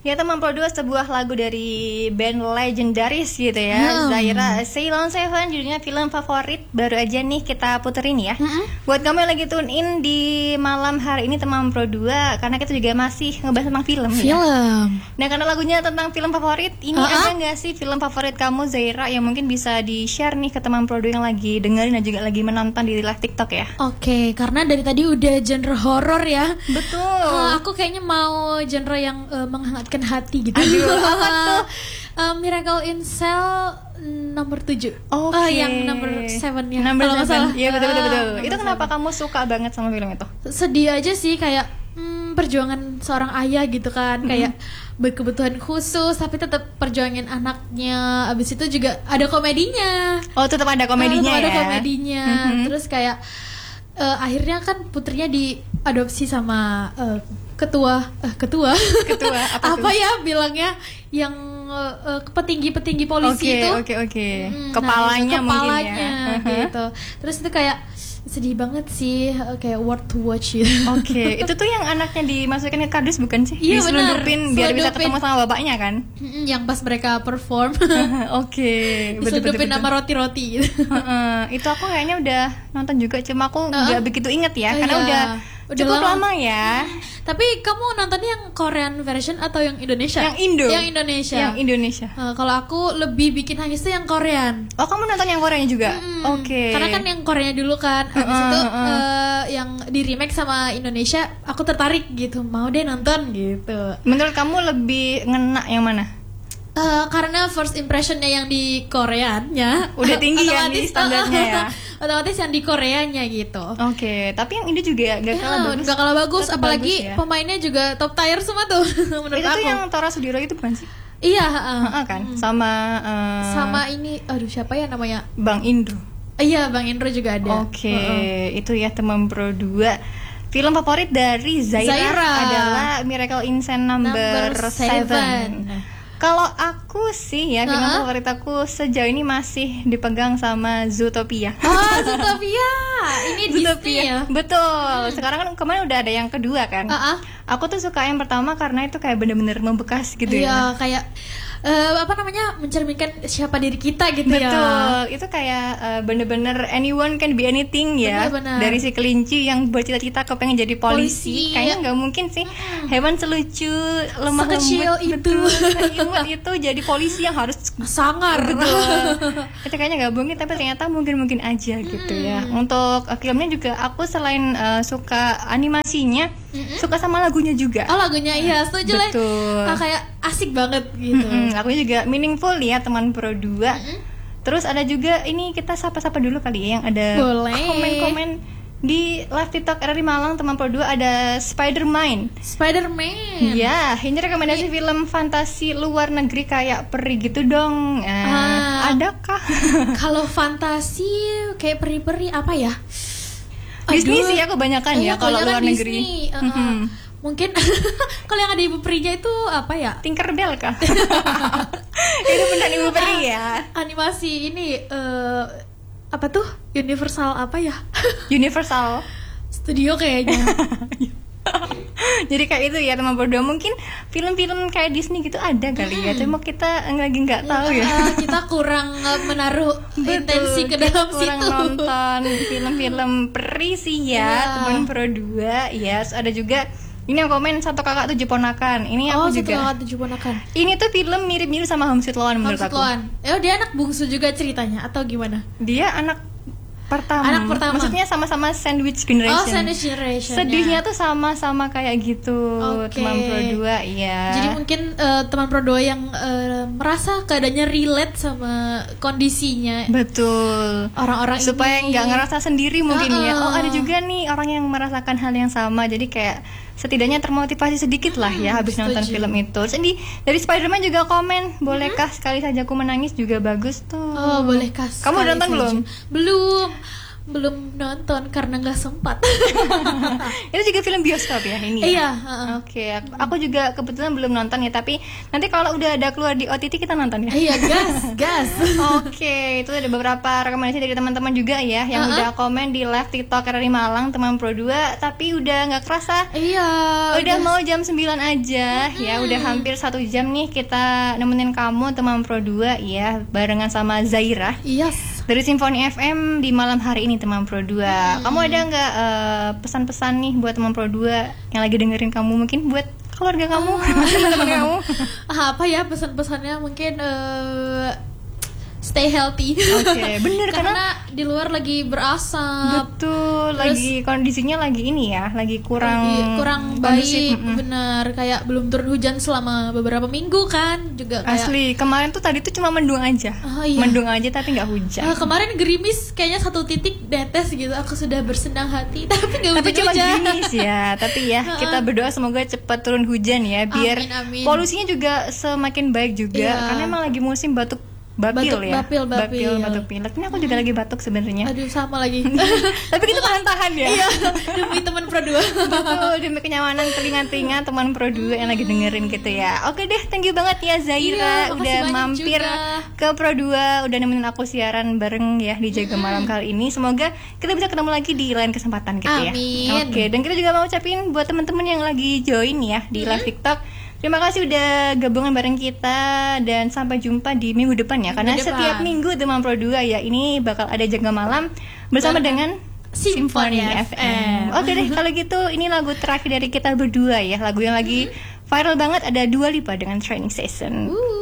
Ya teman Pro 2 sebuah lagu dari band legendaris gitu ya, Zaira, Ceylon Seven, judulnya film favorit. Baru aja nih kita puterin ya. Buat kamu yang lagi tune in di malam hari ini teman Pro 2, karena kita juga masih ngebahas tentang film. Ya? Nah karena lagunya tentang film favorit, ini ada gak sih film favorit kamu Zaira yang mungkin bisa di-share nih ke teman Pro 2 yang lagi dengerin dan juga lagi menonton di live TikTok ya? Oke, karena dari tadi udah genre horor ya. Betul. Aku kayaknya mau genre yang menghangatkan hati gitu. Aduh, apa tuh? Miracle in Cell nomor 7. Yang nomor 7 ya. Number 7. Iya betul. Itu 7. kenapa kamu suka banget sama film itu? Sedih aja sih, kayak perjuangan seorang ayah gitu kan, kayak berkebutuhan khusus tapi tetap perjuangin anaknya. Abis itu juga ada komedinya. Oh, tetap ada komedinya ya. Ada komedinya. Terus kayak akhirnya kan putrinya diadopsi sama ketua apa ya bilangnya, yang petinggi polisi itu. Oke. Kepalanya mungkin ya. Gitu. Terus itu kayak sedih banget sih, kayak worth to watch gitu. Oke, itu tuh yang anaknya dimasukin ke kardus bukan sih? Iya, diselundupin biar bisa ketemu sama bapaknya kan? Yang pas mereka perform. Oke, diselundupin sama roti-roti gitu. Itu aku kayaknya udah nonton juga, cuma aku nggak begitu inget ya, karena udah cukup lama ya. Tapi kamu nontonnya yang Korean version atau yang Indonesia? Yang Indonesia. Kalau aku lebih bikin nangis tuh yang Korean. Oh, kamu nonton yang Koreanya juga? Oke. Karena kan yang Koreanya dulu kan, habis itu yang di remake sama Indonesia, aku tertarik gitu, mau deh nonton gitu. Menurut kamu lebih ngena yang mana? Karena first impressionnya yang di Koreanya udah tinggi ya di standarnya ya. Otomatis yang di Koreanya gitu. Oke, tapi yang ini juga gak kalah bagus. Apalagi bagus, ya? Pemainnya juga top tier semua tuh. Menurut itu aku. Itu yang Tora Sudiro itu bukan sih? Iya, kan. Sama ini, siapa ya namanya? Bang Indro. Iya, Bang Indro juga ada. Oke, itu ya teman Pro 2. Film favorit dari Zaira adalah Miracle in Cell number 7. Kalau aku sih ya, film favorit aku sejauh ini masih dipegang sama Zootopia. Zootopia. Ini Disney ya? Betul. Sekarang kan kemarin udah ada yang kedua kan. Aku tuh suka yang pertama karena itu kayak bener-bener membekas gitu ya. Iya, kayak mencerminkan siapa diri kita gitu. Betul. Ya. Betul. Itu kayak bener-bener anyone can be anything ya. Bener. Dari si kelinci yang bercita-cita kepengen jadi polisi. Kayaknya nggak mungkin sih hewan selucu, lemah lembut imut itu jadi polisi yang harus sangar. Betul. Itu kayaknya nggak mungkin, tapi ternyata mungkin aja gitu ya. Untuk filmnya juga aku selain suka animasinya, suka sama lagunya juga. Oh, lagunya iya, setuju lah. Kayak asik banget gitu. Lagunya juga meaningful ya teman Pro 2. Terus ada juga ini, kita sapa-sapa dulu kali ya yang ada komen-komen di live TikTok RRI Malang teman Pro 2. Ada Spider-Man. Ya, ini rekomendasi film fantasi luar negeri kayak peri gitu dong. Adakah? Kalau fantasi kayak peri-peri apa ya? Disney sih ya kebanyakan ya kalau luar negeri. Mungkin kalau yang ada ibu perinya itu apa ya? Tinkerbell kah? Itu benar ibu peri ya. Animasi ini apa tuh? Universal apa ya? Universal Studio kayaknya. Jadi kayak itu ya teman berdua. Mungkin film-film kayak Disney gitu ada kali ya. Cuma kita lagi nggak tahu ya. Kita kurang menaruh intensi ke dalam kurang situ. Nonton film-film peri sih ya teman Pro 2. Yes, ada juga. Ini yang komen satu kakak tujuh ponakan. Ini aku juga. Satu kakak tujuh ponakan. Ini tuh film mirip-mirip sama Home Sweet Loan menurut aku. Dia anak bungsu juga ceritanya atau gimana? Dia anak pertama. Maksudnya sama-sama sandwich generation. Sandwich generation. Sedihnya tuh sama-sama kayak gitu. Teman Pro 2 ya. Jadi mungkin teman Pro 2 yang merasa keadaannya relate sama kondisinya. Betul. Orang-orang supaya nggak ngerasa sendiri mungkin ya. Oh, ada juga nih orang yang merasakan hal yang sama. Jadi kayak setidaknya termotivasi sedikit lah ya habis nonton film itu. Terus dari Spider-Man juga komen, bolehkah sekali saja aku menangis juga bagus tuh. Oh, bolehkah? Kamu udah nonton belum? Belum. belum nonton karena nggak sempat. Itu juga film bioskop ya ini? Iya. Oke, aku juga kebetulan belum nonton ya, tapi nanti kalau udah ada keluar di OTT kita nonton ya. Iya, gas. Oke, itu ada beberapa rekomendasi dari teman-teman juga ya yang udah komen di live TikTok RRI Malang teman Pro 2, tapi udah nggak kerasa. Iya. Udah mau jam 9 aja ya, udah hampir 1 jam nih kita nemenin kamu teman Pro 2 ya, barengan sama Zaira. Yes. Dari Simfoni FM di malam hari ini teman Pro 2. Kamu ada nggak pesan-pesan nih buat teman Pro 2 yang lagi dengerin kamu, mungkin buat keluarga kamu, teman-teman kamu? Apa ya pesan-pesannya, mungkin stay healthy. Oke, bener karena di luar lagi berasap. Betul, lagi kondisinya lagi ini ya, lagi kurang baik. Bener, kayak belum turun hujan selama beberapa minggu kan, juga kayak asli. Kemarin tuh tadi tuh cuma mendung aja. Mendung aja tapi nggak hujan. Kemarin gerimis kayaknya 1 titik detes gitu. Aku sudah bersenang hati tapi nggak hujan. Tapi cuma gerimis ya. Tapi ya kita berdoa semoga cepat turun hujan ya, biar amin. Polusinya juga semakin baik juga. Karena emang lagi musim batuk Bapil. Batuk pilek. Ini aku juga lagi batuk sebenarnya. Aduh, sama lagi. Tapi kita tahan ya. Iya, demi teman Pro 2. Betul, demi kenyamanan telinga-telinga teman Pro 2 yang lagi dengerin gitu ya. Oke deh, thank you banget ya Zaira udah mampir ke Pro 2, udah nemenin aku siaran bareng ya di Jaga Malam kali ini. Semoga kita bisa ketemu lagi di lain kesempatan gitu ya. Amin. Oke, dan kita juga mau ucapin buat teman-teman yang lagi join ya di live TikTok. Terima kasih udah gabungan bareng kita, dan sampai jumpa di minggu depan ya. Karena setiap minggu teman Pro 2 ya ini bakal ada Jaga Malam bersama dengan Simfoni FM. Oke deh, kalau gitu ini lagu terakhir dari kita berdua ya, lagu yang lagi viral banget, ada Dua Lipa dengan Training Session.